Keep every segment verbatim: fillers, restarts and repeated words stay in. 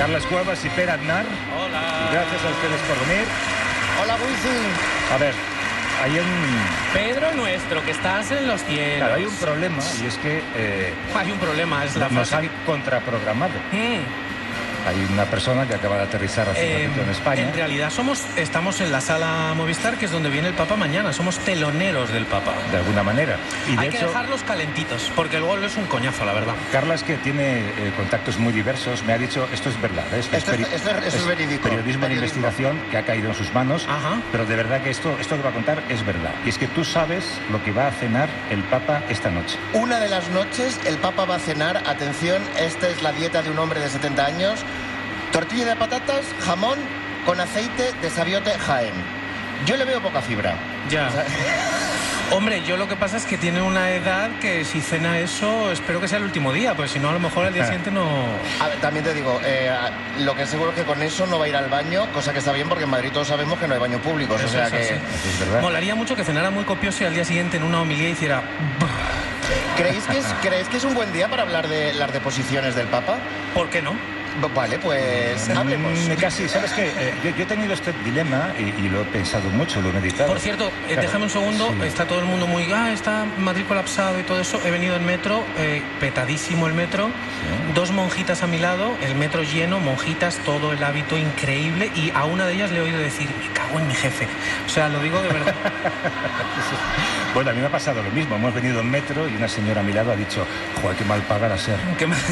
Carles Cuevas y Per Aznar. Hola. Y gracias a ustedes por venir. Hola, Wisin. A ver, hay un... Pedro nuestro, que estás en los cielos. Claro, hay un problema, y es que... Eh, hay un problema, es la nos frase han que... contraprogramado. Mm. Hay una persona que acaba de aterrizar hace Eh, un ratito en España. En realidad somos, estamos en la sala Movistar, que es donde viene el Papa mañana. Somos teloneros del Papa. De alguna manera. Y de Hay hecho, que dejarlos calentitos, porque el gol es un coñazo, la verdad. Carlas, que tiene eh, contactos muy diversos, me ha dicho, esto es verdad, ¿eh? esto, Esto es, es- esto es- esto es verídico. periodismo de Periodismo. investigación que ha caído en sus manos, Ajá. pero de verdad que esto, esto que va a contar es verdad. Y es que tú sabes lo que va a cenar el Papa esta noche. Una de las noches el Papa va a cenar, atención, esta es la dieta de un hombre de setenta años, tortilla de patatas, jamón con aceite de sabiote Jaén. Yo le veo poca fibra. Ya. O sea, Hombre, yo lo que pasa es que tiene una edad que si cena eso, espero que sea el último día, pues si no, a lo mejor al día Ah. siguiente no... a ver, también te digo, eh, lo que es seguro es que con eso no va a ir al baño, cosa que está bien porque en Madrid todos sabemos que no hay baños públicos, o Eso sea es que... así. Es verdad. Molaría mucho que cenara muy copioso y al día siguiente en una homilía hiciera... ¿Creéis que, es, ¿Creéis que es un buen día para hablar de las deposiciones del Papa? ¿Por qué no? B- Vale, pues hablemos. Mm, casi, ¿sabes qué? Eh, yo, yo he tenido este dilema y, y lo he pensado mucho, lo he meditado. Por cierto, eh, Claro, déjame un segundo, sí. está todo el mundo muy... Ah, está Madrid colapsado y todo eso. He venido en metro, eh, petadísimo el metro, Sí. dos monjitas a mi lado, el metro lleno, monjitas, todo el hábito increíble, y a una de ellas le he oído decir, me cago en mi jefe. O sea, lo digo de verdad. Bueno, a mí me ha pasado lo mismo. Hemos venido en metro y una señora a mi lado ha dicho, joder, qué mal paga la SER. Que me-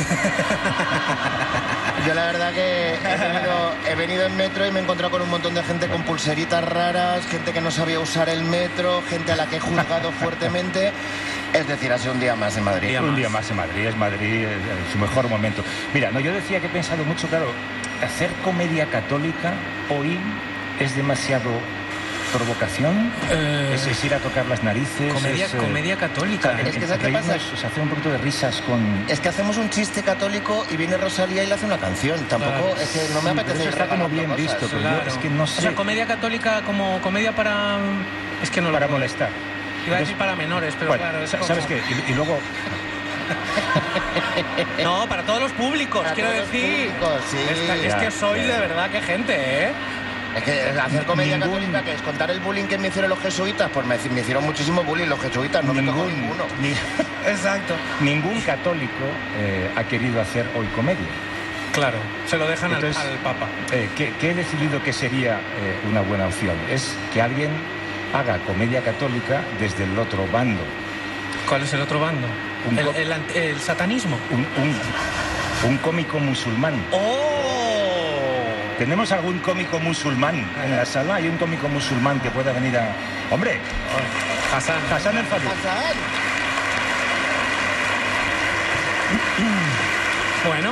Yo la verdad que he venido, he venido en metro y me he encontrado con un montón de gente con pulseritas raras, gente que no sabía usar el metro, gente a la que he juzgado fuertemente. Es decir, ha sido un día más en Madrid. Día Un más. día más en Madrid, es Madrid eh, en su mejor momento. Mira, no, yo decía que he pensado mucho, claro, hacer comedia católica hoy es demasiado provocación, Eh, es, es ir a tocar las narices. comedia, es, eh, comedia católica. Es que ¿sabes qué reírnos, pasa? o sea, hacer un poquito de risas con... Es que hacemos un chiste católico y viene Rosalía y le hace una canción. Tampoco, Claro. es que no me Sí, apetece pero eso está regalar como bien cosas. visto, pero Claro. yo es que no O sé, sea, comedia católica como comedia para... Es que no lo para puedo- molestar. Iba a decir para menores, pero Bueno, claro, es sa- como- ¿sabes qué? Y, y luego... No, para todos los públicos, Para quiero todos los decir. públicos, sí. Es que, es Ya, que sois ya. de verdad que gente, ¿eh? Es que hacer comedia Ningún- católica, que es contar el bullying que me hicieron los jesuitas, pues me, me hicieron muchísimo bullying los jesuitas, no me tocó ningún, ninguno. ni- Exacto. ningún católico eh, ha querido hacer hoy comedia. Claro, se lo dejan al- Entonces, al, Papa. Eh, ¿qué, qué he decidido que sería eh, una buena opción? Es que alguien haga comedia católica desde el otro bando. ¿Cuál es el otro bando? Un El, co- el ant- el satanismo. Un, un- un cómico musulmán. ¡Oh! ¿Tenemos algún cómico musulmán en la sala? ¿Hay un cómico musulmán que pueda venir a...? ¡Hombre! Hassan. Hassan el Fadil. Hassan. Bueno,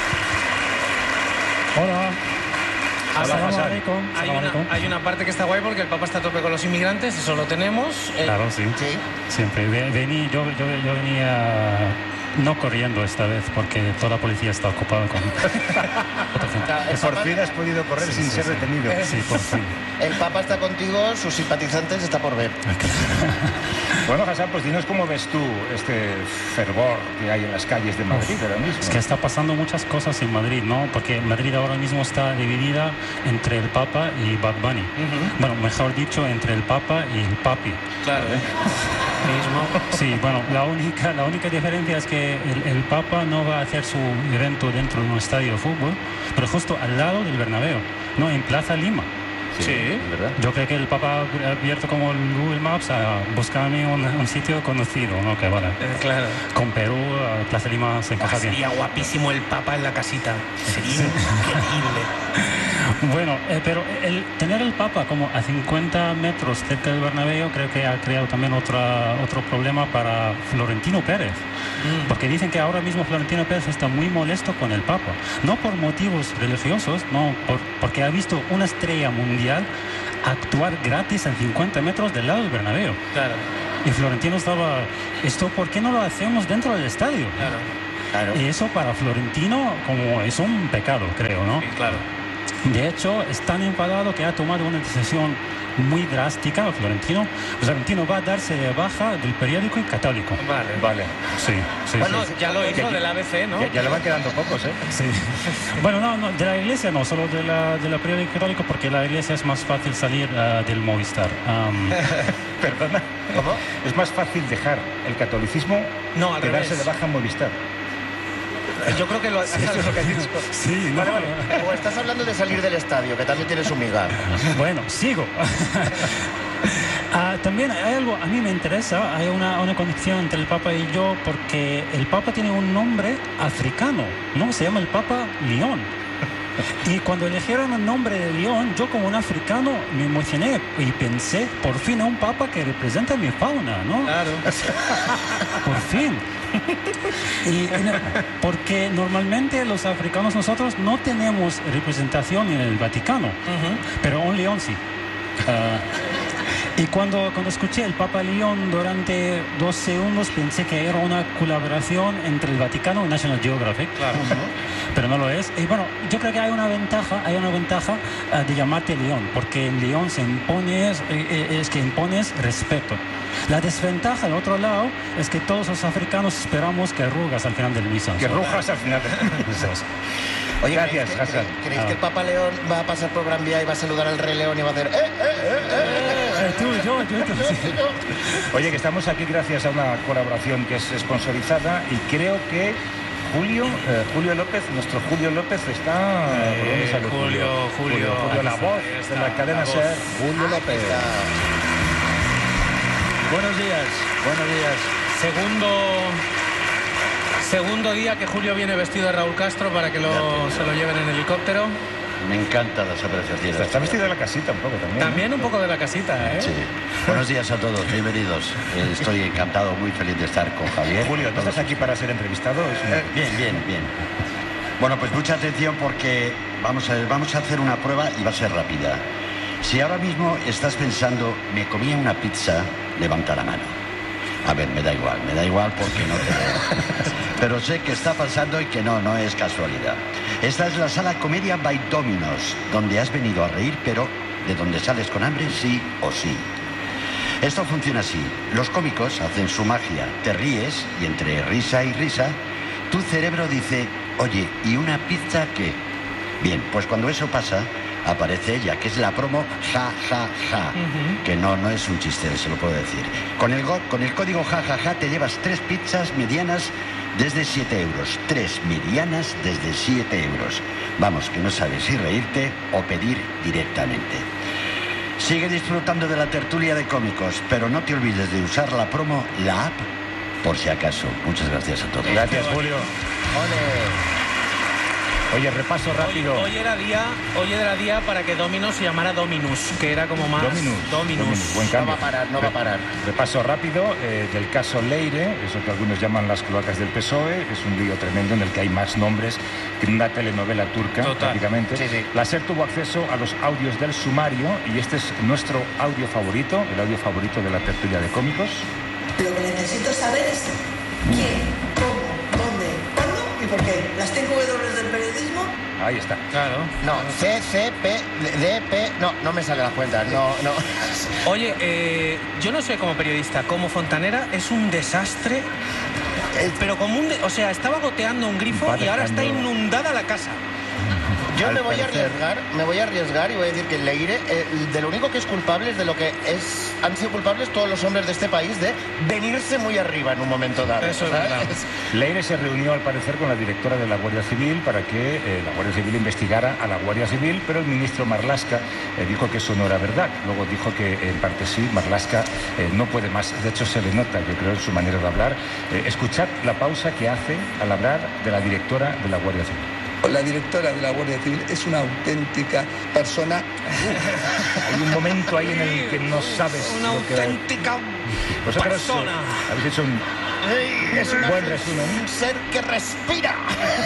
Hola. Hola, Hassan. alaikum. hay Salam una, alaikum. hay una parte que está guay porque el Papa está a tope con los inmigrantes, eso lo tenemos. Eh, Claro, sí. Sí. Siempre. Ve- Vení, yo, yo, yo venía no corriendo esta vez porque toda la policía está ocupada con otra gente. El Por Papa, fin has podido correr Sí, sin sí, ser sí. detenido. Sí, por fin. el Papa está contigo, sus simpatizantes está por ver. Bueno, Hassan, pues dinos cómo ves tú este fervor que hay en las calles de Madrid ahora mismo. Es que está pasando muchas cosas en Madrid, ¿no? Porque Madrid ahora mismo está dividida entre el Papa y Bad Bunny. Bueno, mejor dicho, entre el Papa y el Papi. Claro. Mismo. Sí, bueno, la única, la única diferencia es que el, el Papa no va a hacer su evento dentro de un estadio de fútbol, pero justo al lado del Bernabéu, no, en Plaza Lima. Sí. ¿Verdad? Yo creo que el Papa ha abierto como el Google Maps a buscarme un, un sitio conocido, ¿no? Que vale. Eh, claro. Con Perú, a Plaza Lima se Ah, encaja bien. sería guapísimo el Papa en la casita. Sería increíble. Bueno, eh, pero el tener el Papa como a cincuenta metros cerca del Bernabéu creo que ha creado también otra, otro problema para Florentino Pérez. Mm. Porque dicen que ahora mismo Florentino Pérez está muy molesto con el Papa. No por motivos religiosos, no, por, porque ha visto una estrella mundial actuar gratis a cincuenta metros del lado del Bernabéu. Claro, Y Florentino estaba, ¿esto por qué no lo hacemos dentro del estadio? claro. Claro. Y eso para Florentino como es un pecado, creo, ¿no? Sí, claro. De hecho, es tan enfadado que ha tomado una decisión muy drástica, Florentino. Florentino va a darse de baja del periódico Católico. Vale. Vale. Sí, sí. Bueno, sí. ya lo hizo Ya- del A B C, ¿no? Ya, ya le van quedando pocos, ¿eh? Sí. Bueno, no, no, de la iglesia no, solo de la, de la periódico católico, porque la iglesia es más fácil salir uh, del Movistar. Um, Perdona. ¿Cómo? Es más fácil dejar el catolicismo No, al que darse revés. de baja en Movistar. Yo creo que lo Eso es lo que has dicho. sí, no, Vale, vale. O estás hablando de salir del estadio, que también tiene su miga. Bueno, sigo. Ah, también hay algo, a mí me interesa, hay una, una conexión entre el Papa y yo, porque el Papa tiene un nombre africano, ¿no? Se llama el Papa León. Y cuando eligieron el nombre de León, yo como un africano me emocioné y pensé, por fin un Papa que representa mi fauna, ¿no? Claro. Por fin. Y, y no, porque normalmente los africanos nosotros no tenemos representación en el Vaticano, Ujú. pero un león sí. Ah, y cuando, cuando escuché el Papa León durante dos segundos pensé que era una colaboración entre el Vaticano y National Geographic, Claro. pero no lo es. Y bueno, yo creo que hay una ventaja, hay una ventaja ah, de llamarte León, porque en León se impone, es, eh, es que impones respeto. La desventaja, al otro lado, es que todos los africanos esperamos que arrugas al final del misa. Que rujas al final. Oye, Gracias, ¿creéis, que, Hassan. creéis- creéis que el Papa León va a pasar por Gran Vía y va a saludar al Rey León y va a hacer... ¡Eh, eh, eh, eh! Eh, tú, yo, yo, tú, sí. Oye, que estamos aquí gracias a una colaboración que es sponsorizada y creo que Julio, eh, Julio López, nuestro Julio López está... Eh, ¿por dónde sale Julio, Julio, Julio, la aquí voz está, de está, la cadena la voz. SER, Julio López. Buenos días, buenos días. Segundo, segundo día que Julio viene vestido de Raúl Castro para que lo, se lo lleven en helicóptero. Me encantan las apreciaciones. Está vestido de la casita un poco también. ¿no? También un poco de la casita, ¿eh? Sí. Buenos días a todos, bienvenidos. Eh, Estoy encantado, muy feliz de estar con Javier. Julio, ¿no estás aquí para ser entrevistado? Es una- Bien, bien, bien. Bueno, pues mucha atención porque vamos a, ver, vamos a hacer una prueba y va a ser rápida. Si ahora mismo estás pensando, me comía una pizza, levanta la mano. A ver, me da igual, me da igual porque no te veo. Pero sé que está pasando y que no, no es casualidad. Esta es la sala Comedia by Dominos, donde has venido a reír, pero de donde sales con hambre sí o sí. Esto funciona así. Los cómicos hacen su magia. Te ríes y entre risa y risa, tu cerebro dice, oye, ¿y una pizza qué? Bien, pues cuando eso pasa, aparece ella, que es la promo ja, ja, ja. Ujú. Que no, no es un chiste, se lo puedo decir. Con el, go- con el código ja, ja, ja te llevas tres pizzas medianas desde siete euros. Tres medianas desde siete euros. Vamos, que no sabes si reírte o pedir directamente. Sigue disfrutando de la tertulia de cómicos, pero no te olvides de usar la promo, la app, por si acaso. Muchas gracias a todos. Gracias, Julio. ¡Ole! Oye, repaso Hoy, rápido. hoy era día, hoy era día para que Dominos se llamara Dominus, que era como más Dominus. Dominus. Dominus, buen No cambio. va a parar, no va a parar. Repaso rápido eh, del caso Leire, eso que algunos llaman las cloacas del P S O E, es un lío tremendo en el que hay más nombres que en una telenovela turca, Total. prácticamente. Sí, sí. La SER tuvo acceso a los audios del sumario y este es nuestro audio favorito, el audio favorito de la tertulia de cómicos. Lo que necesito saber es quién, cómo, dónde, cuándo y por qué. Las cinco W del periodismo. Ahí está. Claro. No, C, C, P, D, P... No, no me sale la cuenta, no, no. Oye, eh, yo no sé como periodista, como fontanera es un desastre, eh, pero como un... de- o sea, estaba goteando un grifo Va y ahora está dejando- inundada la casa. Yo Al me voy a parecer. arriesgar, me voy a arriesgar y voy a decir que Leire, eh, de lo único que es culpable es de lo que es, han sido culpables todos los hombres de este país de venirse muy arriba en un momento dado. Eso es ¿sabes? verdad. Leire se reunió al parecer con la directora de la Guardia Civil para que eh, la Guardia Civil investigara a la Guardia Civil, pero el ministro Marlaska eh, dijo que eso no era verdad. Luego dijo que en parte sí, Marlaska eh, no puede más. De hecho se le nota, yo creo, en su manera de hablar. Eh, escuchad la pausa que hace al hablar de la directora de la Guardia Civil. La directora de la Guardia Civil es una auténtica persona. Hay un momento ahí en el que no sabes Una lo que... auténtica Vosotros, eh, persona. habéis hecho un Ey, es una- buen resumen. un ser que respira.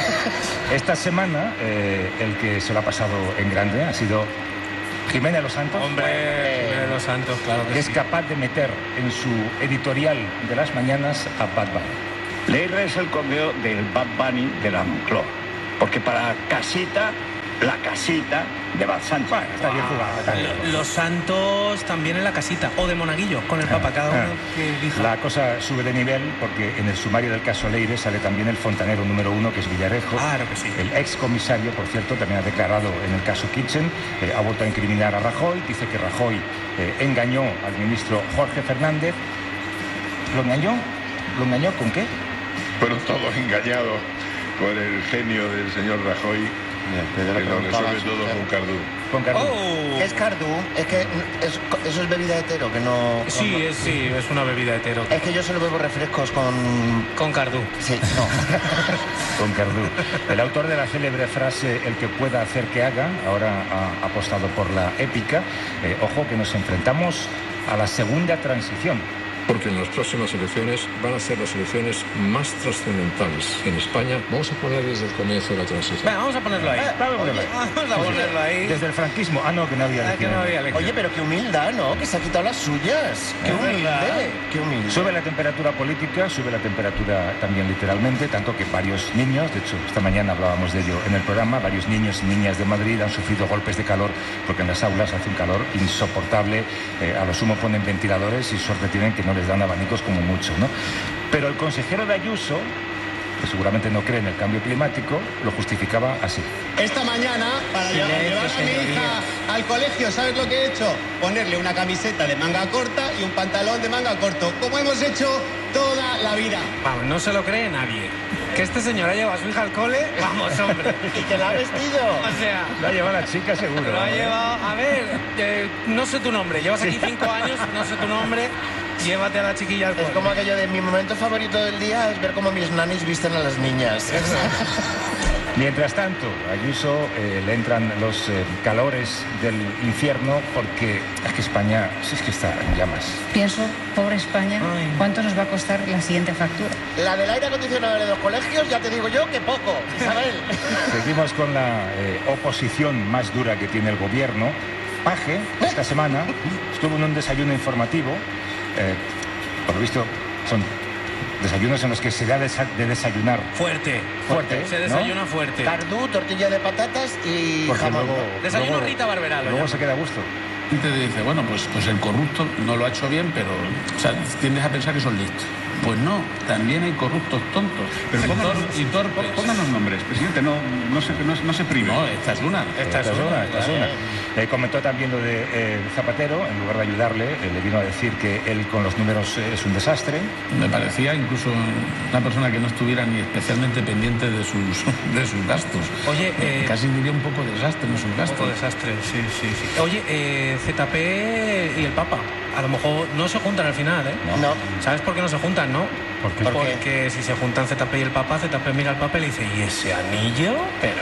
Esta semana, eh, el que se lo ha pasado en grande ha sido Jimena Los Santos. Hombre, Hombre de los Santos, claro que que es sí. capaz de meter en su editorial de las mañanas a Bad Bunny. Leire es el correo del Bad Bunny de la Moncloa. Porque para casita, la casita de Bad Sánchez. Bueno, está bien jugado. Está bien jugado. Los santos también en la casita, o de Monaguillo, con el Papa, cada uno que elija. La cosa sube de nivel porque en el sumario del caso Leire sale también el fontanero número uno, que es Villarejo. Claro que sí. El ex comisario, por cierto, también ha declarado en el caso Kitchen, eh, ha vuelto a incriminar a Rajoy, dice que Rajoy eh, engañó al ministro Jorge Fernández. ¿Lo engañó? ¿Lo engañó con qué? Fueron todos engañados por el genio del señor Rajoy, que lo resuelve todo con Cardú. Con Cardú. Oh. ¿Qué es Cardú? Es que es- eso es bebida hetero, que no... Sí, no- es, sí, es una bebida hetero. Es que yo solo bebo refrescos con... Con Cardú. Sí, no. Con Cardú. El autor de la célebre frase "el que pueda hacer que haga", ahora ha apostado por la épica. Eh, ojo que nos enfrentamos a la segunda transición. Porque en las próximas elecciones van a ser las elecciones más trascendentales en España. Vamos a poner desde el comienzo de la transición. Venga, vamos a ponerlo ahí. Vamos a ponerlo ahí. Vamos a ponerlo ahí. Desde el franquismo. Ah, no, que no había Ah, que elecciones. no había elección. Oye, pero qué humildad, ¿no? Que se ha quitado las suyas. Qué Es humilde, verdad. qué humilde. Sube la temperatura política, sube la temperatura también literalmente, tanto que varios niños, de hecho esta mañana hablábamos de ello en el programa, varios niños y niñas de Madrid han sufrido golpes de calor porque en las aulas hace un calor insoportable, eh, a lo sumo ponen ventiladores y suerte tienen que no les dan abanicos como mucho, ¿no? Pero el consejero de Ayuso, que seguramente no cree en el cambio climático, lo justificaba así. Esta mañana, para Silencio, llevar a mi señoría. hija al colegio, ¿sabes lo que he hecho? Ponerle una camiseta de manga corta y un pantalón de manga corto, como hemos hecho toda la vida. Vamos, no se lo cree nadie. Que este señor ha llevado a su hija al cole, vamos, hombre. ¿Y que la ha vestido? O sea, La lleva la chica seguro. lo ha llevado... A ver, eh, no sé tu nombre. Llevas aquí cinco años, no sé tu nombre. Llévate a la chiquilla al Es cole. como aquello de mi momento favorito del día es ver cómo mis nanis visten a las niñas. Mientras tanto, a Ayuso eh, le entran los eh, calores del infierno porque es que España sí es que está en llamas. Pienso, pobre España, Ay. ¿cuánto nos va a costar la siguiente factura? La del aire acondicionado de los colegios, ya te digo yo que poco, Isabel. Seguimos con la eh, oposición más dura que tiene el gobierno. Paje, esta semana, estuvo en un desayuno informativo. Eh, por lo visto, son desayunos en los que se da desa- de desayunar Fuerte. fuerte. Se ¿no? desayuna fuerte. Cardú, tortilla de patatas y Porque jamón. luego, Desayuno luego- Rita Barberá, lo Luego llaman. se queda a gusto. Te dice, bueno, pues, pues el corrupto no lo ha hecho bien, pero o sea, tiendes a pensar que son listos. Pues no, también hay corruptos tontos. Pero y, pónganos, tor- y torpes. pónganos nombres, presidente, no, no, se, no, no se prive. No, esta es una. Esta es Esta es una, una, esta es una. Eh, comentó también lo de eh, Zapatero, en lugar de ayudarle, eh, le vino a decir que él con los números eh, es un desastre. Me parecía incluso una persona que no estuviera ni especialmente pendiente de sus, de sus gastos. Oye, eh, Casi diría un poco desastre en sus un gastos. poco desastre, sí, sí, sí. Oye, eh, Z P y el Papa, a lo mejor no se juntan al final, ¿eh? No. ¿Sabes por qué no se juntan, no? ¿Por qué? ¿Por qué? Porque si se juntan Z P y el Papa, Z P mira al Papa y le dice, ¿y ese anillo? Pero...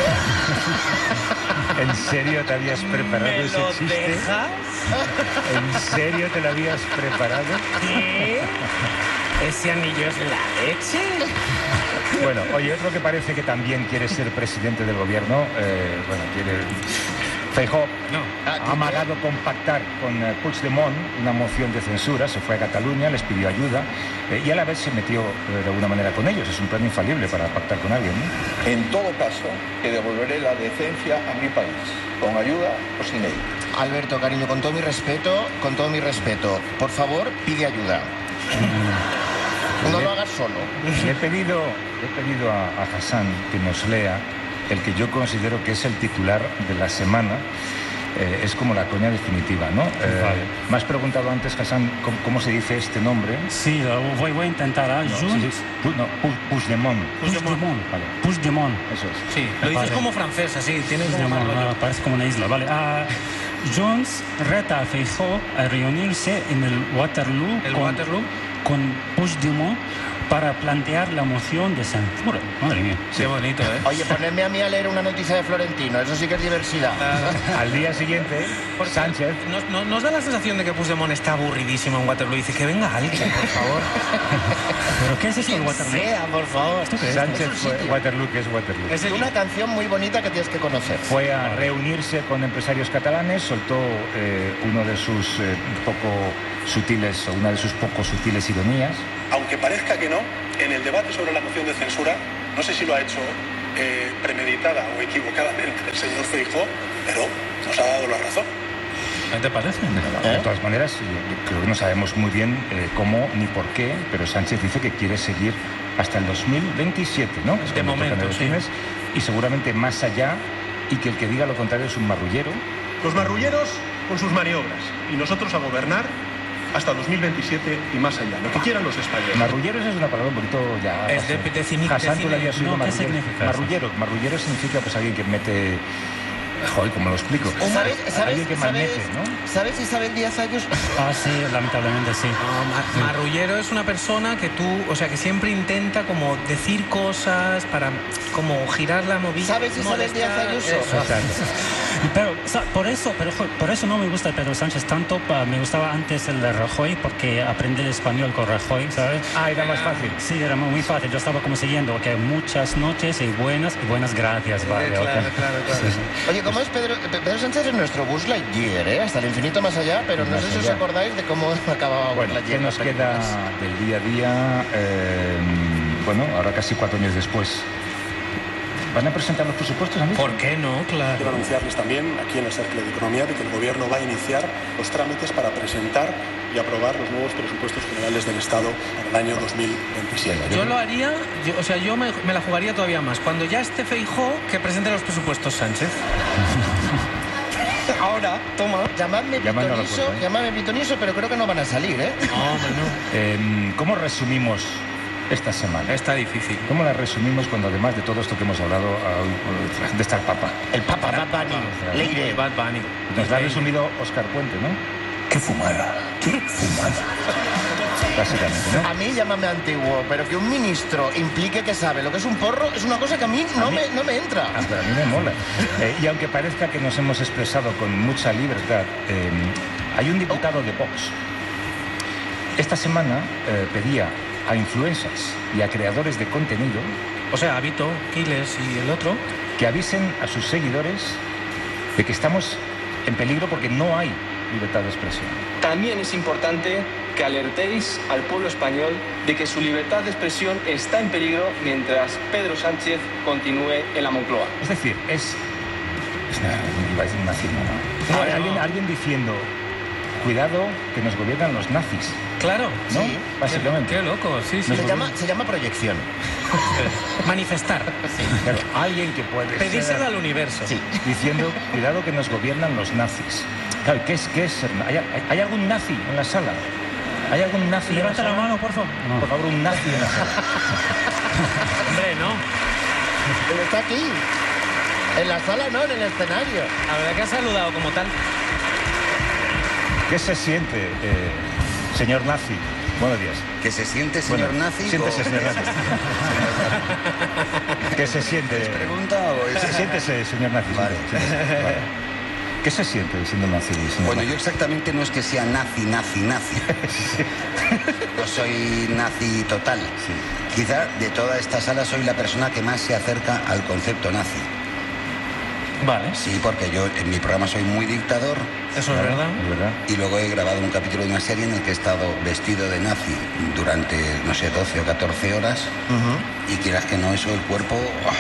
¿En serio te habías preparado ¿Me ese lo chiste? dejas? ¿En serio te lo habías preparado? ¿Qué? ¿Ese anillo es la leche? Bueno, oye, otro que parece que también quiere ser presidente del gobierno, eh, bueno, quiere... Feijóo No. ha amagado con pactar con eh, Puigdemont una moción de censura, se fue a Cataluña, les pidió ayuda eh, y a la vez se metió eh, de alguna manera con ellos. Es un plan infalible para pactar con alguien, ¿no? En todo caso, que devolveré la decencia a mi país, con ayuda o sin ella. Alberto, cariño, con todo mi respeto, con todo mi respeto, por favor, pide ayuda. No lo hagas solo. Le he pedido, le he pedido a, a Hassan que nos lea el que yo considero que es el titular de la semana. Eh, es como la coña definitiva, ¿no? Eh, Vale. Me has preguntado antes, Hassan, ¿cómo, cómo se dice este nombre? Sí, lo voy, voy a intentar. ¿ah? No, Junts- sí, sí. Pu- no, Pu- Puigdemont. Puigdemont. Vale, Puigdemont. eso es. Sí, lo dices Vale. como francés, así, tiene como Puigdemont, mal rollo. ah, parece como una isla. Vale. Ah, Junts reta a Feijóo a reunirse en el Waterloo, ¿El con, Waterloo? con Puigdemont para plantear la moción de censura. Madre mía. Qué bonito, ¿eh? Oye, ponedme a mí a leer una noticia de Florentino, eso sí que es diversidad. Al día siguiente, Porque Sánchez... ¿Nos, no- ¿Nos da la sensación de que Puigdemont está aburridísimo en Waterloo y dice que venga alguien, por favor? ¿Pero qué es esto del Quien Waterloo? sea, por favor. ¿Esto qué es? Sánchez Es un fue sitio. Waterloo, que es Waterloo. Es el- Una canción muy bonita que tienes que conocer. Fue a reunirse con empresarios catalanes, soltó eh, uno de sus eh, poco sutiles, o una de sus poco sutiles ironías. Aunque parezca que no, en el debate sobre la moción de censura, no sé si lo ha hecho eh, premeditado precipitada o equivocadamente el señor Feijóo, pero nos ha dado la razón. ¿Qué te parece? ¿Eh? De todas maneras, yo creo que no sabemos muy bien eh, cómo ni por qué, pero Sánchez dice que quiere seguir hasta el dos mil veintisiete, ¿no? De momento, sí. Y seguramente más allá, y que el que diga lo contrario es un marrullero. Los marrulleros con sus maniobras y nosotros a gobernar hasta dos mil veintisiete y más allá, lo que quieran los españoles. Marrulleros es una palabra un poquito ya... Es de, de, de, cine, Hassan, ¿tú le habías oído no, ¿qué marrullero? significa Marrullero, marrullero significa pues alguien que mete... Joder, ¿cómo lo explico? ¿Sabes, sabes, alguien que malmete, sabes, ¿no? ¿Sabes Isabel Díaz Ayuso? Ah, sí, lamentablemente sí. No, mar, marrullero es una persona que tú, o sea, que siempre intenta como decir cosas para como girar la movida. ¿Sabes Isabel Díaz Ayuso? Pero por eso, pero por eso no me gusta Pedro Sánchez tanto. Me gustaba antes el de Rajoy porque aprendí el español con Rajoy, ¿sabes? Ah, era más fácil. Sí, era muy fácil. Yo estaba como siguiendo que muchas noches y buenas y buenas gracias, vale. Claro, okay. claro, claro. Sí. Oye, ¿cómo es Pedro? Pedro Sánchez es nuestro Buzz Lightyear, ¿eh? Hasta el infinito más allá, pero no más sé si allá. os acordáis de cómo acababa Bueno, Buzz Lightyear. ¿qué nos queda del día a día? Eh, bueno, ahora casi cuatro años después. ¿Van a presentar los presupuestos, amigos? ¿Por qué no? Claro. Quiero anunciarles también aquí en el Cercle de Economía de que el Gobierno va a iniciar los trámites para presentar y aprobar los nuevos presupuestos generales del Estado para el año dos mil veintisiete. Yo lo haría, yo, o sea, yo me, me la jugaría todavía más. Cuando ya esté Feijóo, que presente los presupuestos Sánchez. Ahora, toma. Llamadme pitoniso, llamadme pitoniso, pero creo que no van a salir, ¿eh? No, no. Eh, ¿Cómo resumimos esta semana? Está difícil. ¿Cómo la resumimos cuando además de todo esto que hemos hablado, de estar Papa? El Papa, Bad Bunny, Leire. Bad Bunny. Nos lo ha resumido Óscar Puente, ¿no? ¡Qué fumada! ¡Qué fumada! Básicamente, ¿no? A mí llámame antiguo, pero que un ministro implique que sabe lo que es un porro es una cosa que a mí no, ¿A mí? Me, no me entra. Ah, pero a mí me mola. Eh, y aunque parezca que nos hemos expresado con mucha libertad, eh, hay un diputado de Vox. Esta semana eh, pedía a influencers y a creadores de contenido, o sea, a Vito, Quiles y el otro, que avisen a sus seguidores de que estamos en peligro porque no hay libertad de expresión. También es importante que alertéis al pueblo español de que su libertad de expresión está en peligro mientras Pedro Sánchez continúe en la Moncloa. Es decir, es... es iba a decir nazismo, ¿no? No, Hay no. Alguien, alguien diciendo, cuidado que nos gobiernan los nazis. Claro, ¿no? sí. Básicamente. Qué, qué loco, sí, sí. Se llama, se llama proyección. Manifestar. Sí. Claro, alguien que puede Pedírselo ser, al universo. Sí, diciendo, cuidado que nos gobiernan los nazis. Claro, ¿qué es, qué es ser? ¿Hay, hay, ¿Hay algún nazi en la sala? ¿Hay algún nazi Levanta en la, la sala? mano, por favor. No. Por favor, un nazi en la sala. Hombre, no. Pero está aquí. En la sala no, en el escenario. La verdad que ha saludado como tal. ¿Qué se siente, eh, señor nazi? Buenos días. ¿Que se siente, señor bueno, nazi? Siéntese, o... señor nazi. ¿Qué se siente? ¿Es pregunta o es...? Siéntese, señor nazi. Vale. Siéntese, vale. ¿Qué se siente siendo nazi? Señor Bueno, nazi? yo exactamente no es que sea nazi, nazi, nazi. No soy nazi total. Sí. Quizá de toda esta sala soy la persona que más se acerca al concepto nazi. Vale. Sí, porque yo en mi programa soy muy dictador. Eso es verdad. Es verdad. Y luego he grabado un capítulo de una serie en el que he estado vestido de nazi durante, no sé, doce o catorce horas. Uh-huh. Y quieras que no, eso el cuerpo...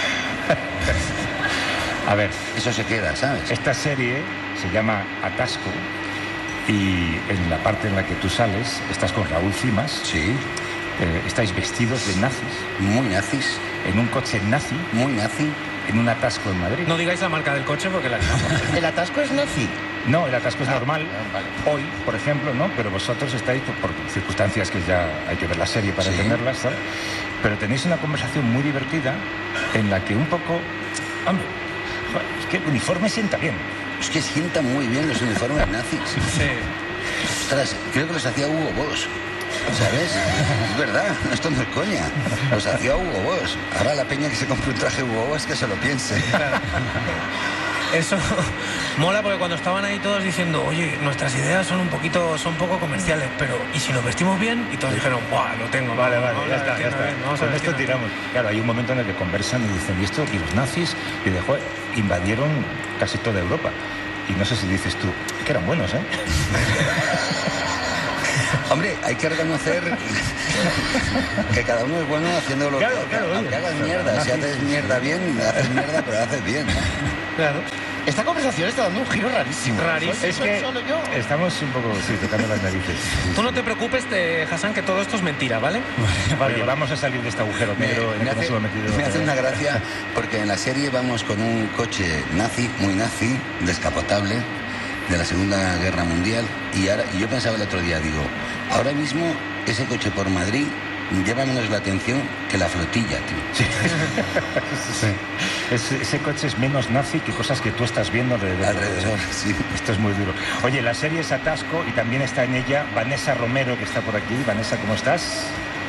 A ver, eso se queda, ¿sabes? Esta serie se llama Atasco y en la parte en la que tú sales estás con Raúl Cimas. Sí. Eh, estáis vestidos de nazis. Muy nazis. En un coche nazi. Muy nazi. En un atasco en Madrid. No digáis la marca del coche porque la... ¿El atasco es nazi? No, el atasco es ah, normal. Vale. Hoy, por ejemplo, no, pero vosotros estáis por, por circunstancias que ya hay que ver la serie para sí. entenderlas, ¿sabes? Pero tenéis una conversación muy divertida en la que un poco... Hombre, es que el uniforme sienta bien. Es que sientan muy bien los uniformes nazis. Sí. Ostras, creo que los hacía Hugo Boss. ¿Sabes? Es verdad, esto no es coña. Los hacía Hugo Boss. Ahora la peña que se compre un traje Hugo Boss que se lo piense. Claro. Eso mola porque cuando estaban ahí todos diciendo, oye, nuestras ideas son un poquito, son poco comerciales, pero ¿y si nos vestimos bien? Y todos dijeron, ¡buah, lo tengo! Vale, vale, vamos ya a está, ya vestirnos está. bien, vamos a Con esto vestirnos tiramos. Claro, hay un momento en el que conversan y dicen, ¿y esto? Y los nazis, y de joder, invadieron casi toda Europa. Y no sé si dices tú, que eran buenos, ¿eh? Hombre, hay que reconocer que cada uno es bueno haciendo lo claro, que claro, aunque hagas mierda. Si haces mierda bien, haces mierda, pero haces bien, ¿no? Claro. Esta conversación está dando un giro rarísimo. Rarísimo. Es que solo yo. estamos un poco, sí, tocando las narices. Tú no te preocupes, te, Hassan, que todo esto es mentira, ¿vale? Vale, Oye, vamos a salir de este agujero negro en me, el que hace, nos hemos metido. me hace una gracia porque en la serie vamos con un coche nazi, muy nazi, descapotable, de la Segunda Guerra Mundial, y, ahora, y yo pensaba el otro día, digo, ahora mismo ese coche por Madrid lleva menos la atención que la flotilla, tío. Sí. Sí. Ese, ese coche es menos nazi que cosas que tú estás viendo alrededor. Alrededor, sí. Esto es muy duro. Oye, la serie es Atasco y también está en ella Vanessa Romero, que está por aquí. Vanessa, ¿cómo estás?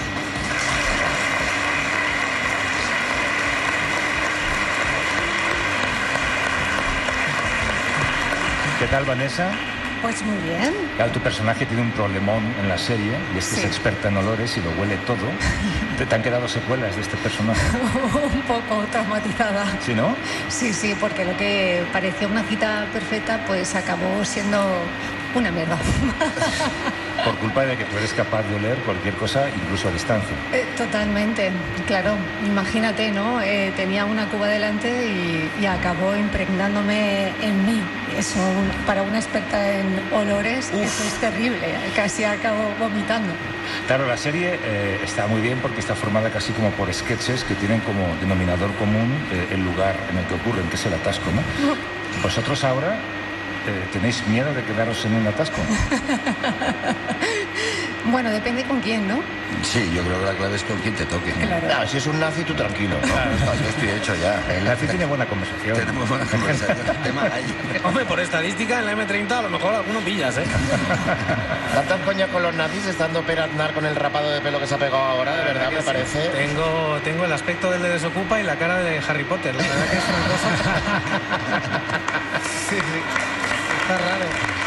¿Qué tal, Vanessa? Pues muy bien. Claro, tu personaje tiene un problemón en la serie y es que Sí. es experta en olores y lo huele todo. ¿Te, te han quedado secuelas de este personaje? Un poco traumatizada. ¿Sí, no? Sí, sí, porque lo que parecía una cita perfecta, pues acabó siendo una mierda. Por culpa de que tú eres capaz de oler cualquier cosa, incluso a distancia. Eh, totalmente, claro. Imagínate, ¿no? Eh, tenía una cuba delante y, y acabó impregnándome en mí. Eso, un- para una experta en olores, eso es terrible. Casi acabo vomitando. Claro, la serie eh, está muy bien porque está formada casi como por sketches que tienen como denominador común eh, el lugar en el que ocurren, que es el atasco, ¿no? Vosotros ahora eh, tenéis miedo de quedaros en un atasco. Bueno, depende con quién, ¿no? Sí, yo creo que la clave es con quien te toque. Claro. Ah, si es un nazi, tú tranquilo. ¿no? Claro, yo estoy hecho ya. El nazi tiene buena conversación. Tenemos buena conversación. El tema hay. Hombre, por estadística, en la eme treinta a lo mejor alguno pillas, ¿eh? Tantas coñas con los nazis, estando Per Aznar con el rapado de pelo que se ha pegado ahora, de verdad, me parece. Tengo, tengo el aspecto del de Desocupa y la cara de Harry Potter. La verdad que es una cosa... Sí, sí. Está raro.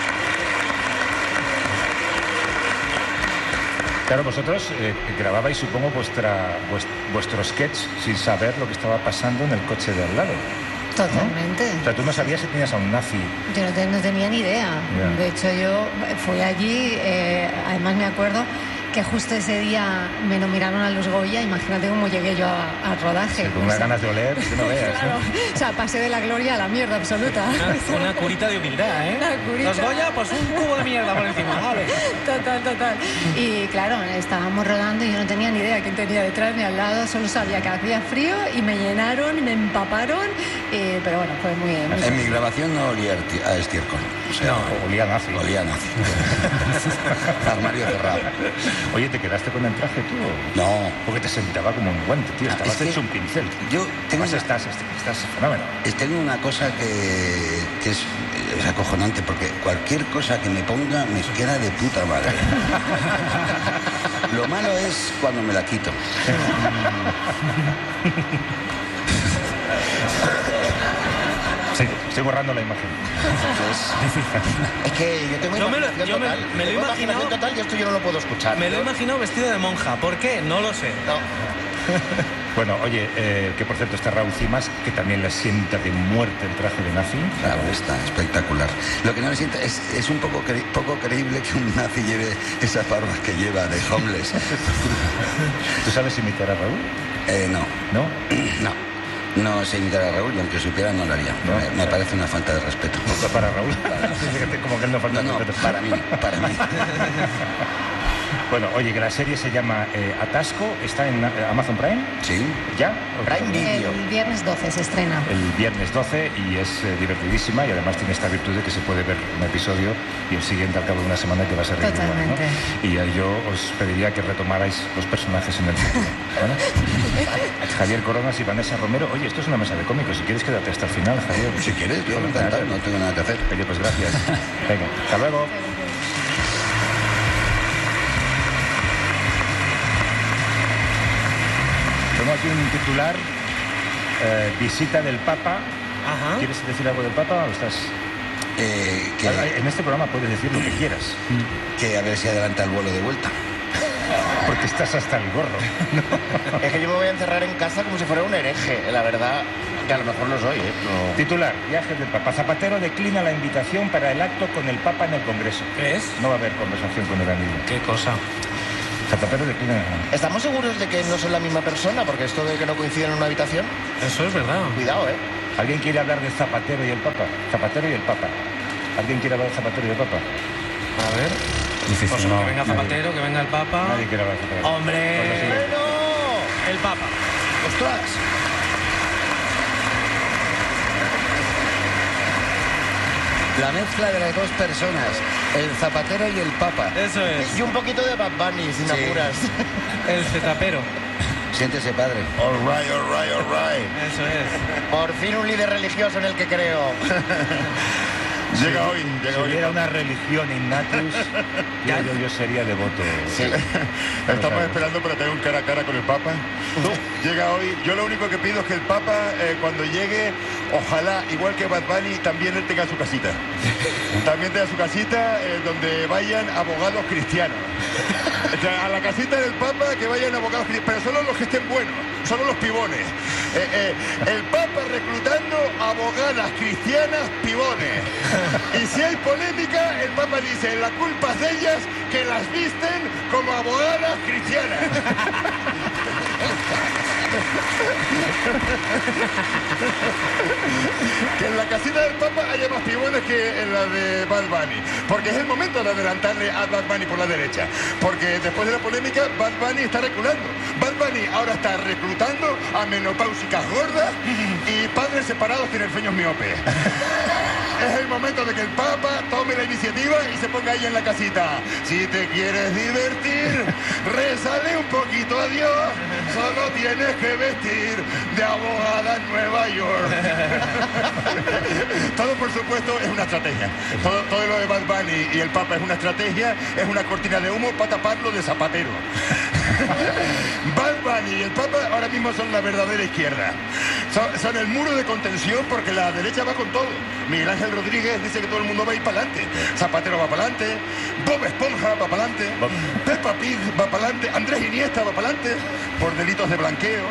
Claro, vosotros eh, grababais, supongo, vuestra, vuest- vuestro sketch sin saber lo que estaba pasando en el coche de al lado. Totalmente. O sea, tú no sabías si tenías a un nazi. Yo no, te- no tenía ni idea. Ya. De hecho, yo fui allí, eh, además me acuerdo que justo ese día me nominaron a los Goya, imagínate cómo llegué yo a- al rodaje. Sí, con O unas sea, ganas de oler, que no veas. claro, ¿no? o sea, pasé de la gloria a la mierda absoluta. Una, una curita de humildad, ¿eh? Una curita. Los Goya, pues un cubo de mierda por encima, vale. Total, total. Y claro, estábamos rodando y yo no tenía ni idea quién tenía detrás ni al lado, solo sabía que hacía frío y me llenaron y me empaparon, eh, pero bueno, fue muy... muy En mi grabación no olía a esti- a estiércol. O sea, No, olía a nazi. Olía a nazi. Armario cerrado. Oye, ¿te quedaste con el traje tú? No. Porque te sentaba como un guante, tío. Ah, Estabas es que hecho un pincel. Yo tengo Además, una- estás, estás fenómeno. Es- Tengo una cosa que, que es, es acojonante porque cualquier cosa que me ponga me queda de puta madre. Lo malo es cuando me la quito. Sí, estoy borrando la imagen. Es que yo tengo Yo me lo- imaginación yo me- total. me lo he Tengo imaginado- imaginación total y esto yo no lo puedo escuchar. Me lo he imaginado vestido de monja. ¿Por qué? No lo sé. No. Bueno, oye, eh, que por cierto está Raúl Cimas, que también le sienta de muerte el traje de nazi. Claro, está espectacular. Lo que no me sienta es, es un poco, cre- poco creíble que un nazi lleve esas barbas que lleva de homeless. ¿Tú sabes imitar a Raúl? Eh, no. ¿No? No. No sé imitar a Raúl y aunque supiera no lo haría. No. Me, me parece una falta de respeto. Para Raúl. Fíjate, como que él no falta No, no, respeto. para mí, para mí. Bueno, oye, que la serie se llama eh, Atasco, está en eh, Amazon Prime. Sí. ¿Ya? Prime Video. El viernes doce se estrena. El viernes doce y es eh, divertidísima y además tiene esta virtud de que se puede ver un episodio y el siguiente al cabo de una semana que va a ser reír igual, ¿no? Totalmente. Y ahí yo os pediría que retomarais los personajes en el futuro. ¿Vale? Javier Coronas y Vanessa Romero. Oye, esto es una mesa de cómicos. Si quieres, quédate hasta el final, Javier. Si quieres, yo encantado, no tengo nada que hacer. Oye, pues gracias. Venga, hasta luego. Tengo aquí un titular, eh, visita del Papa. Ajá. ¿Quieres decir algo del Papa o estás...? Eh, que, En este programa puedes decir lo que quieras, que a ver si adelanta el vuelo de vuelta. porque estás hasta el gorro. Es que yo me voy a encerrar en casa como si fuera un hereje, la verdad. Que a lo mejor lo soy, ¿eh? No. Titular, viajes del Papa. Zapatero declina la invitación para el acto con el Papa en el Congreso. ¿Qué es? No va a haber conversación con el amigo. ¿Qué cosa? Zapatero declina... ¿Estamos seguros de que no son la misma persona? Porque esto de que no coinciden en una habitación... Eso es verdad. Cuidado, ¿eh? ¿Alguien quiere hablar de Zapatero y el Papa? Zapatero y el Papa. ¿Alguien quiere hablar de Zapatero y el Papa? A ver... Difícil, pues no, que venga Zapatero, nadie. que venga el Papa... Nadie quiere hablar de Zapatero. ¡Hombre! ¡Bueno! El Papa. ¡Ostras! La mezcla de las dos personas, el Zapatero y el Papa. Eso es. Y un poquito de Bad Bunny, si me Sí. apuras. El Zetapero. Siéntese, padre. All right, all right, all right. Eso es. Por fin un líder religioso en el que creo. Llega hoy, llega Si hoy. hubiera una religión innatus, yo, yo, yo sería devoto. Sí. Estamos esperando para tener un cara a cara con el Papa. Llega hoy. Yo lo único que pido es que el Papa, eh, cuando llegue, ojalá, igual que Bad Bunny, también él tenga su casita. También tenga su casita eh, donde vayan abogados cristianos. O sea, a la casita del Papa que vayan abogados cristianos, pero solo los que estén buenos, solo los pibones. Eh, eh, el Papa reclutando abogadas cristianas pibones. Y si hay polémica, el Papa dice, la culpa es de ellas que las visten como abogadas cristianas. Que en la casita del Papa haya más pibones que en la de Bad Bunny. Porque es el momento de adelantarle a Bad Bunny por la derecha. Porque después de la polémica, Bad Bunny está reculando. Bad Bunny ahora está reclutando a menopáusicas gordas y padres separados tinerfeños miopes. Es el momento de que el Papa tome la iniciativa y se ponga ahí en la casita. Si te quieres divertir, rézale un poquito a Dios. Solo tienes que vestir de abogada en Nueva York. Todo, por supuesto, es una estrategia. Todo, todo lo de Bad Bunny y el Papa es una estrategia, es una cortina de humo para taparlo de Zapatero. Bad Bunny y el Papa ahora mismo son la verdadera izquierda. Son, son el muro de contención porque la derecha va con todo. Miguel Ángel Rodríguez dice que todo el mundo va a ir para adelante. Zapatero va para adelante. Bob Esponja va para adelante. Peppa Pig va para adelante. Andrés Iniesta va para adelante por delitos de blanqueo.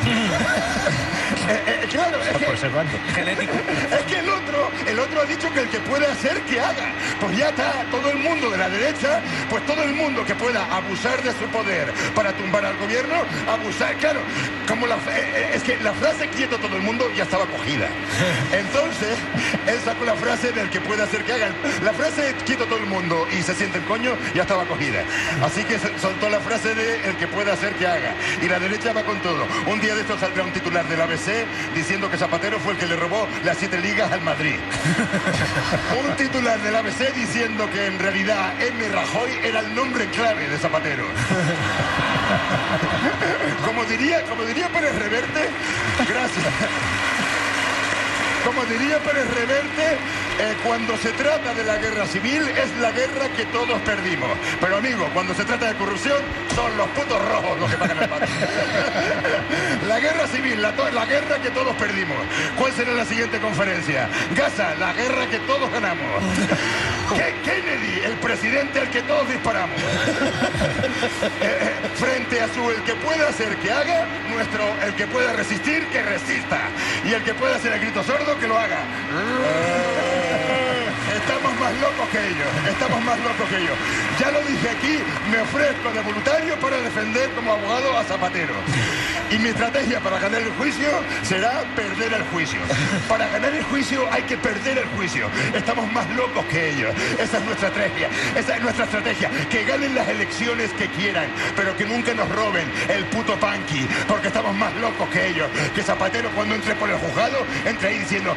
eh, eh, claro, es que, genético. Es que el otro, el otro ha dicho que el que pueda hacer, que haga. Pues ya está, todo el mundo de la derecha, pues todo el mundo que pueda abusar de su poder para tumbar al gobierno, abusar, claro, como la, eh, es que la frase quieto todo el mundo ya estaba cogida. Entonces, él sacó la frase del que pueda hacer que haga. La frase quieto todo el mundo y se siente el coño ya estaba cogida. Así que soltó la frase de el que pueda hacer que haga. Y la derecha va con todo. Un día de esto saldrá un titular del A B C diciendo que Zapatero fue el que le robó las siete ligas al Madrid. Un titular del A B C diciendo que en realidad M. Rajoy era el nombre clave de Zapatero. Como diría, como diría Pérez Reverte, gracias. Como diría Pérez Reverte, eh, cuando se trata de la guerra civil es la guerra que todos perdimos. Pero amigo, cuando se trata de corrupción son los putos rojos los que pagan el pato. La guerra civil, la, la guerra que todos perdimos. ¿Cuál será la siguiente conferencia? Gaza, la guerra que todos ganamos. Kennedy, el presidente al que todos disparamos. Eh, frente a su el que pueda hacer que haga, nuestro el que pueda resistir, que resista. Y el que pueda hacer el grito sordo, que lo haga. Estamos más locos que ellos, estamos más locos que ellos. Ya lo dije aquí, me ofrezco de voluntario para defender como abogado a Zapatero. Y mi estrategia para ganar el juicio será perder el juicio. Para ganar el juicio hay que perder el juicio. Estamos más locos que ellos. Esa es nuestra estrategia, esa es nuestra estrategia. Que ganen las elecciones que quieran, pero que nunca nos roben el puto panqui, porque estamos más locos que ellos. Que Zapatero cuando entre por el juzgado, entre ahí diciendo...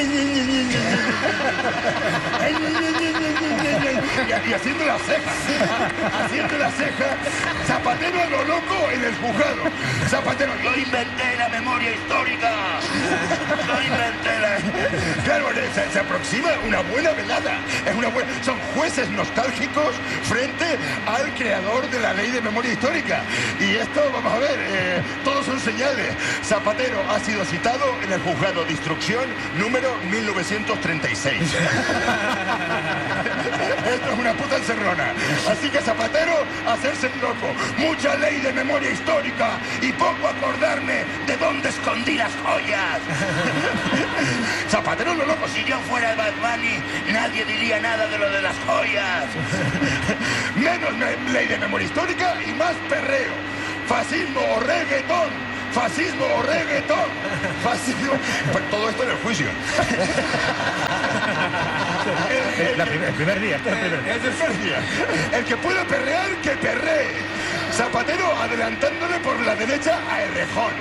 Y, y haciendo la ceja, haciendo la ceja, Zapatero a lo loco en el juzgado. Zapatero, yo inventé la memoria histórica. Yo inventé la... Claro, en el se, se aproxima una buena velada. Es una buena, son jueces nostálgicos frente al creador de la ley de memoria histórica. Y esto, vamos a ver, eh, todos son señales. Zapatero ha sido citado en el juzgado de instrucción número mil novecientos treinta y seis. Esto es una puta encerrona. Así que Zapatero, hacerse el loco. Mucha ley de memoria histórica y poco acordarme de dónde escondí las joyas. Zapatero lo loco. Si yo fuera el Bad Bunny, nadie diría nada de lo de las joyas. Menos me- ley de memoria histórica y más perreo. Fascismo o reggaetón. Fascismo o reggaetón. Fascismo. Pues todo esto en el juicio. el, el, La primer- el primer día. El primer día. el tercer día. El que pueda perrear, que perree. Zapatero adelantándole por la derecha a Errejón.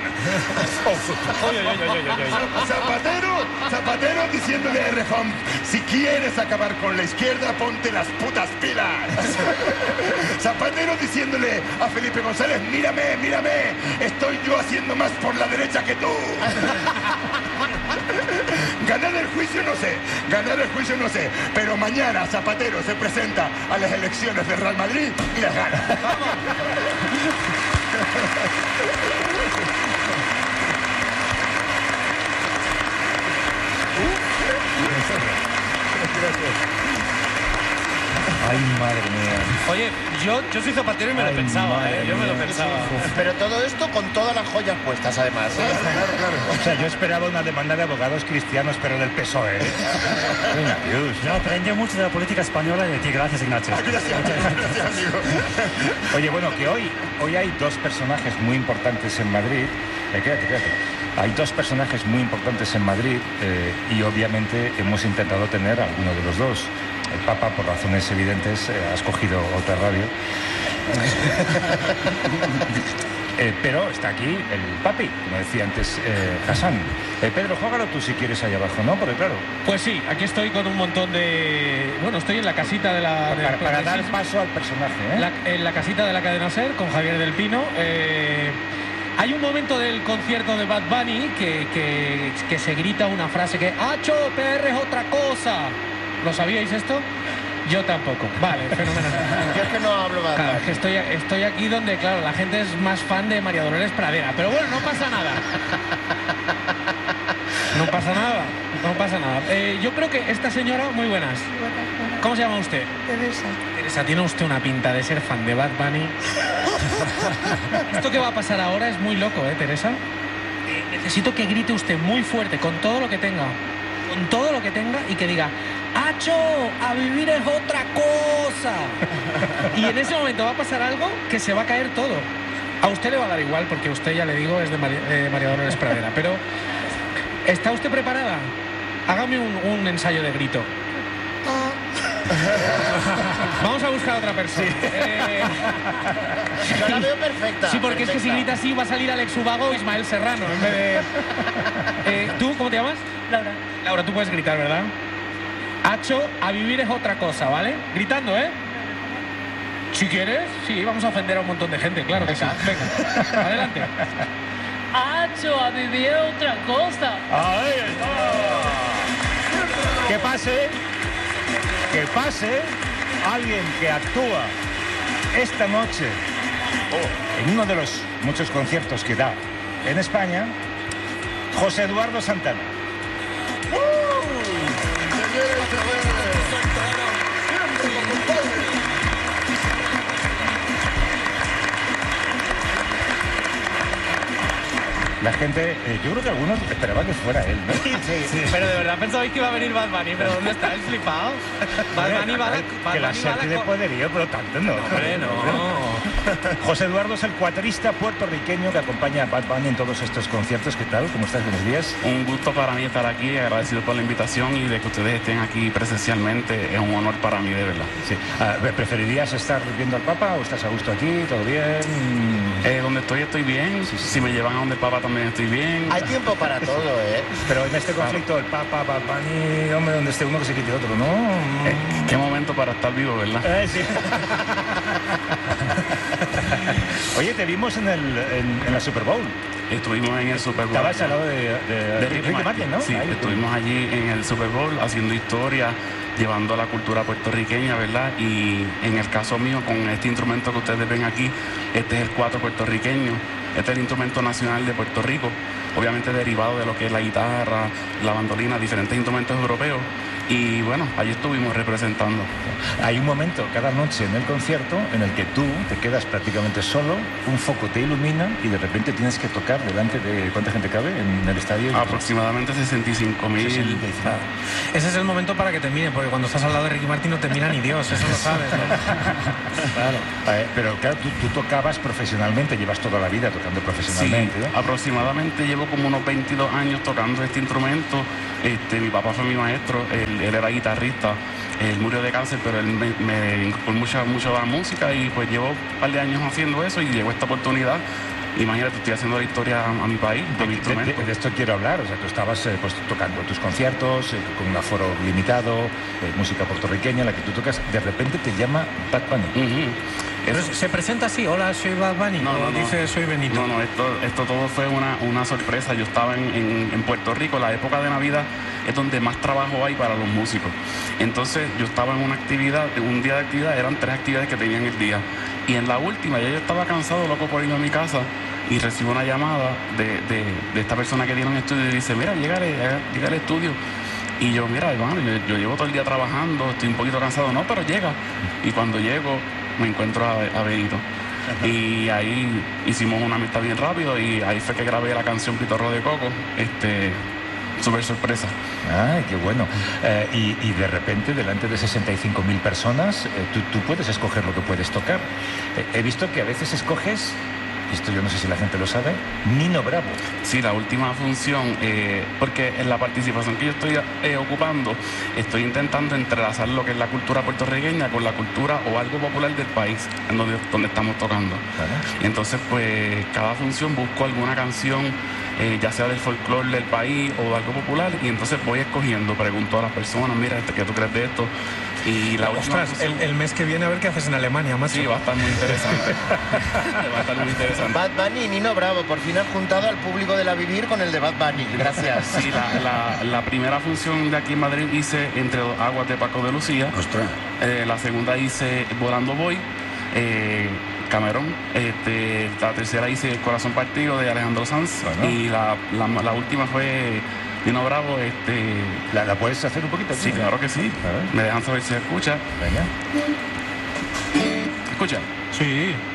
Zapatero, Zapatero diciéndole a Errejón, si quieres acabar con la izquierda, ponte las putas pilas. Zapatero diciéndole a Felipe González, mírame, mírame, estoy yo haciendo más por la derecha que tú. Ganar el juicio no sé, ganar el juicio no sé, pero mañana Zapatero se presenta a las elecciones del Real Madrid y las gana. Ay, madre mía. Oye, yo, yo soy zapatero y me Ay, lo pensaba, madre ¿eh? Yo me lo mía. pensaba. Pero todo esto con todas las joyas puestas, además. ¿eh? Claro, claro. O sea, yo esperaba una demanda de abogados cristianos, pero del P S O E. ¿eh? Venga, Dios. Yo aprendí mucho de la política española y de ti. Gracias, Ignacio. Gracias, gracias, amigo. Oye, bueno, que hoy, hoy hay dos personajes muy importantes en Madrid. Eh, quédate, quédate. Hay dos personajes muy importantes en Madrid eh, y obviamente hemos intentado tener a alguno de los dos. El Papa, por razones evidentes, eh, ha escogido otra radio. Eh, pero está aquí el papi, como decía antes eh, Hassan. Eh, Pedro, juégalo tú si quieres ahí abajo, ¿no? Porque claro, Pues sí, aquí estoy con un montón de... Bueno, estoy en la casita de la... del para, para dar progresismo. paso al personaje, ¿eh? La- en la casita de la cadena SER con Javier del Pino. Eh, hay un momento del concierto de Bad Bunny que, que, que se grita una frase que ¡Acho, P R es otra cosa! ¿Lo sabíais esto? Yo tampoco. Vale, fenomenal. Yo es que no hablo Bad Claro, Bunny. es que estoy, estoy aquí donde, claro, la gente es más fan de María Dolores Pradera. Pero bueno, no pasa nada. No pasa nada. No pasa nada. Eh, yo creo que esta señora, muy buenas. ¿Cómo se llama usted? Teresa. Teresa, tiene usted una pinta de ser fan de Bad Bunny. Esto que va a pasar ahora es muy loco, ¿eh, Teresa? Eh, necesito que grite usted muy fuerte, con todo lo que tenga. Con todo lo que tenga y que diga ¡Acho! ¡A vivir es otra cosa! Y en ese momento va a pasar algo que se va a caer todo. A usted le va a dar igual porque usted, ya le digo, es de María, de María Dolores Pradera. Pero, ¿está usted preparada? Hágame un, un ensayo de grito. Vamos a buscar a otra persona. Eh, Yo la veo perfecta. Sí, porque es que si perfecta. grita así va a salir Alex Ubago o Ismael Serrano en vez de... Eh, ¿Tú cómo te llamas? Laura. Laura, tú puedes gritar, ¿verdad? Hacho, a vivir es otra cosa, ¿vale? Gritando, ¿eh? Si quieres, sí, vamos a ofender a un montón de gente, claro que sí. Venga, adelante. Hacho, a vivir es otra cosa. Ahí está. Que pase, que pase alguien que actúa esta noche en uno de los muchos conciertos que da en España, José Eduardo Santana. La gente, eh, yo creo que algunos esperaban que fuera él, ¿no? Sí, sí. Pero de verdad pensabais que iba a venir Bad Bunny, pero ¿dónde está el flipado? Bad Bunny va a la... Bad Que la Bunny va a suerte de co- poderío, pero tanto no. Hombre, no. José Eduardo es el cuatrista puertorriqueño que acompaña a Bad Bunny en todos estos conciertos. ¿Qué tal? ¿Cómo estás? Buenos días. Un gusto para mí estar aquí, agradecido por la invitación y de que ustedes estén aquí presencialmente. Es un honor para mí, de verdad. Sí. Ah, ¿preferirías estar viendo al Papa o estás a gusto aquí? ¿Todo bien? Eh, donde estoy, estoy bien. Si me llevan a donde el Papa también estoy bien. Hay tiempo para todo, ¿eh? Pero en este conflicto, el Papa, Bad Bunny, hombre, donde esté uno que se quite otro, ¿no? Eh, qué momento para estar vivo, ¿verdad? Eh, sí. Oye, te vimos en, el, en, en la Super Bowl. Estuvimos en el Super Bowl. Estabas al lado de, de, de Ricky, Ricky Martin, ¿no? Sí, ahí, estuvimos sí. allí en el Super Bowl haciendo historia, llevando la cultura puertorriqueña, ¿verdad? Y en el caso mío, con este instrumento que ustedes ven aquí, este es el cuatro puertorriqueño, este es el instrumento nacional de Puerto Rico, obviamente derivado de lo que es la guitarra, la bandolina, diferentes instrumentos europeos. Y bueno, allí estuvimos representando. Hay un momento cada noche en el concierto en el que tú te quedas prácticamente solo, un foco te ilumina y de repente tienes que tocar delante de... ¿Cuánta gente cabe en el estadio? Aproximadamente sesenta y cinco mil. Ese es el momento para que te miren, porque cuando estás al lado de Ricky Martin no te mira ni Dios, eso lo sabes, ¿no? Claro. Eh, pero claro, tú, tú tocabas profesionalmente, llevas toda la vida tocando profesionalmente. Sí, ¿no? Aproximadamente llevo como unos veintidós años tocando este instrumento. Este, mi papá fue mi maestro, él, él era guitarrista, él murió de cáncer, pero él me, me inculcó mucho, mucho a la música y pues llevo un par de años haciendo eso y llegó esta oportunidad. Imagínate, estoy haciendo la historia a, a mi país, de, mi instrumento. De, de, de esto quiero hablar, o sea, tú estabas eh, pues, tocando tus conciertos, eh, con un aforo limitado, eh, música puertorriqueña, la que tú tocas, de repente te llama Bad Bunny. Uh-huh. Entonces, ¿se presenta así? Hola, soy Bad Bunny. No, no, o dice, no. soy Benito. No, no, esto, esto todo fue una, una sorpresa. Yo estaba en, en, en Puerto Rico, la época de Navidad es donde más trabajo hay para los músicos. Entonces, yo estaba en una actividad, un día de actividad, eran tres actividades que tenían el día. Y en la última, ya yo estaba cansado, loco por irme a mi casa, y recibo una llamada de, de, de esta persona que tiene un estudio y dice, mira, llega al, llega al estudio. Y yo, mira, hermano, yo, yo llevo todo el día trabajando, estoy un poquito cansado. No, pero llega. Y cuando llego, me encuentro a, a Benito. Ajá. Y ahí hicimos una amistad bien rápido y ahí fue que grabé la canción Pitorro de Coco. Este, súper sorpresa. Ay, qué bueno. Eh, y, y de repente, delante de sesenta y cinco mil personas, eh, tú, tú puedes escoger lo que puedes tocar. Eh, he visto que a veces escoges... Esto yo no sé si la gente lo sabe, Nino Bravo. Sí, la última función, eh, porque en la participación que yo estoy eh, ocupando, estoy intentando entrelazar lo que es la cultura puertorriqueña con la cultura o algo popular del país en donde, donde estamos tocando. ¿Vale? Entonces, pues, cada función busco alguna canción, eh, ya sea del folclore del país o algo popular, y entonces voy escogiendo, pregunto a las personas, mira, ¿qué tú crees de esto? Y la Ostras, función... el, el mes que viene a ver qué haces en Alemania, macho. Sí, va a estar muy interesante. Va a estar muy interesante. Bad Bunny y Nino Bravo, por fin han juntado al público de La Vivir con el de Bad Bunny. Gracias. Sí, la, la, la primera función de aquí en Madrid hice Entre dos aguas de Paco de Lucía. Ostras. Eh, la segunda hice Volando Voy, eh, Camerón. Este, la tercera hice Corazón Partido de Alejandro Sanz. Bueno. Y la, la, la última fue... Nino Bravo, este... ¿La, ¿La puedes hacer un poquito? Sí, claro que sí. Me dejan saber si se escucha. Venga. ¿Escucha? Sí.